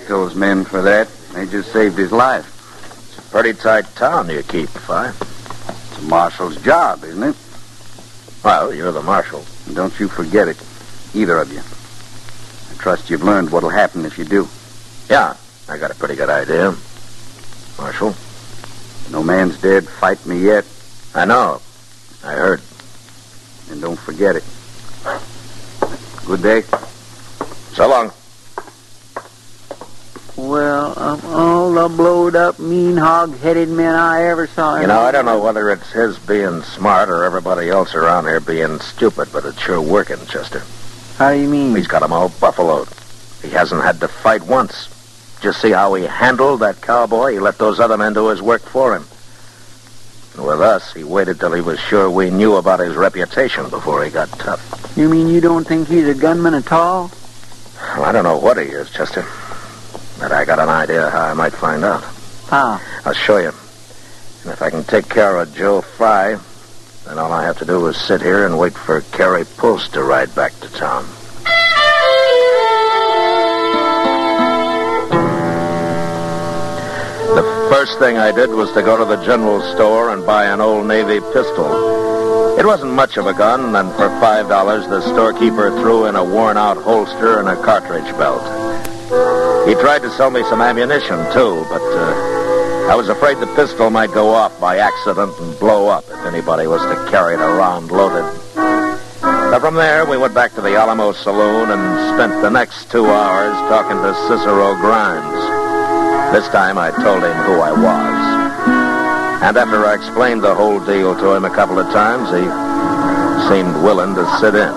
thank those men for that. They just saved his life. It's a pretty tight town you keep, Fi. It's a marshal's job, isn't it? Well, you're the marshal. Don't you forget it, either of you. I trust you've learned what'll happen if you do. Yeah, I got a pretty good idea, Marshal. No man's dared fight me yet. I know. I heard. And don't forget it. Good day. So long. Well, of all the blowed-up, mean, hog-headed men I ever saw. You know, I don't know whether it's his being smart or everybody else around here being stupid, but it's sure working, Chester. How do you mean? He's got them all buffaloed. He hasn't had to fight once. Just see how he handled that cowboy? He let those other men do his work for him. And with us, he waited till he was sure we knew about his reputation before he got tough. You mean you don't think he's a gunman at all? Well, I don't know what he is, Chester. But I got an idea how I might find out. How? I'll show you. And if I can take care of Joe Fry, then all I have to do is sit here and wait for Carrie Pulse to ride back to town. The first thing I did was to go to the general store and buy an old Navy pistol. It wasn't much of a gun, and for $5, the storekeeper threw in a worn-out holster and a cartridge belt. He tried to sell me some ammunition, too, but I was afraid the pistol might go off by accident and blow up if anybody was to carry it around loaded. So from there, we went back to the Alamo Saloon and spent the next 2 hours talking to Cicero Grimes. This time, I told him who I was. And after I explained the whole deal to him a couple of times, he seemed willing to sit in.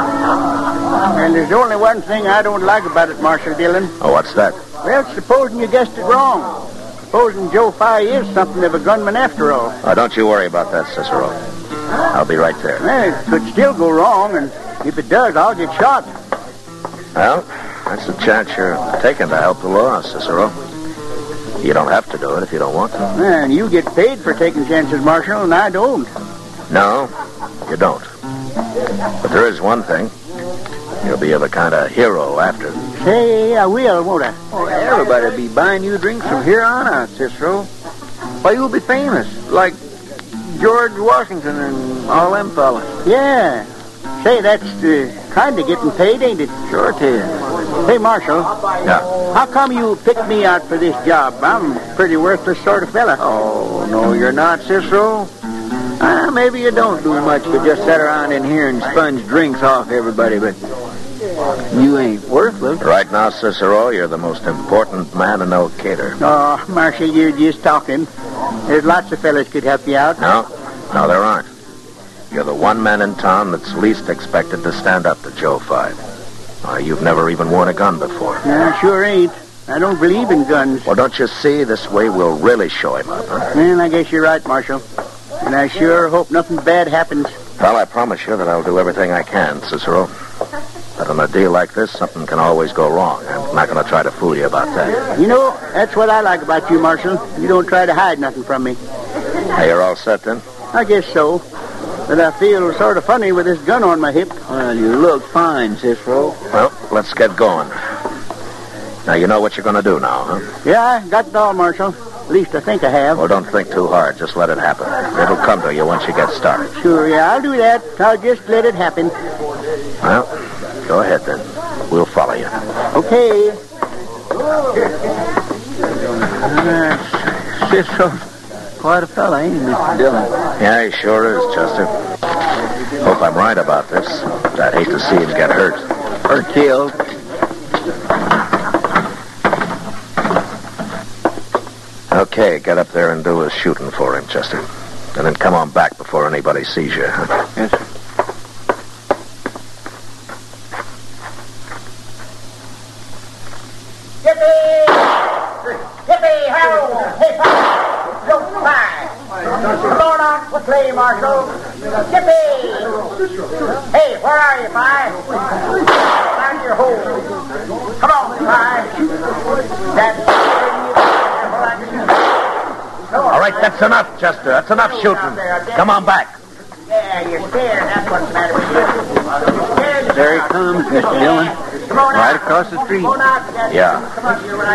And there's only one thing I don't like about it, Marshal Dillon. Oh, what's that? Well, supposing you guessed it wrong. Supposing Joe Fye is something of a gunman after all. Oh, don't you worry about that, Cicero. I'll be right there. Well, it could still go wrong, and if it does, I'll get shot. Well, that's the chance you're taking to help the law, Cicero. You don't have to do it if you don't want to. And you get paid for taking chances, Marshal, and I don't. No, you don't. But there is one thing. You'll be the kind of hero after. Say, I will, won't I? Oh, everybody'll be buying you drinks from here on out, Cicero. Why, you'll be famous, like George Washington and all them fellas. Yeah. Say, that's kind of getting paid, ain't it? Sure it is. Hey, Marshal. Yeah. How come you picked me out for this job? I'm a pretty worthless sort of fella. Oh, no, you're not, Cicero. Maybe you don't do much but just sit around in here and sponge drinks off everybody, but you ain't worthless. Right now, Cicero, you're the most important man in El Cater. Oh, Marshal, you're just talking. There's lots of fellas could help you out. No, there aren't. You're the one man in town that's least expected to stand up to Joe Fye. You've never even worn a gun before. I sure ain't. I don't believe in guns. Well, don't you see? This way we'll really show him up, huh? Well, I guess you're right, Marshal. And I sure hope nothing bad happens. Well, I promise you that I'll do everything I can, Cicero. But on a deal like this, something can always go wrong. I'm not going to try to fool you about that. You know, that's what I like about you, Marshal. You don't try to hide nothing from me. Hey, you're all set, then? I guess so. But I feel sort of funny with this gun on my hip. Well, you look fine, Cicero. Well, let's get going. Now, you know what you're going to do now, huh? Yeah, I got it all, Marshal. At least I think I have. Well, don't think too hard. Just let it happen. It'll come to you once you get started. Sure, yeah, I'll do that. I'll just let it happen. Well, go ahead, then. We'll follow you. Okay. Cicero, quite a fella, ain't he, Mr. Dillon? Yeah, he sure is, Chester. Hope I'm right about this. I'd hate to see him get hurt. Or killed. Okay, get up there and do a shooting for him, Chester. And then come on back before anybody sees you. Huh? Yes, sir. Yippee! Yippee! Harold! Hey, Pop! Don't fly! Come on out to play, Marshal! Yippee! Hey, where are you, Pie? Find your hole. Come on, Pie. All right, that's enough, Chester. That's enough shooting. Come on back. Yeah, you're scared. That's what's the matter with you. There he comes, Mr. Dillon. Right across the street. Yeah.